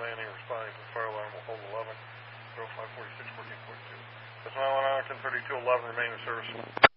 landing or responding to the fire alarm will hold 11. 0546 14.2. That's 911 1032 11 remain in service.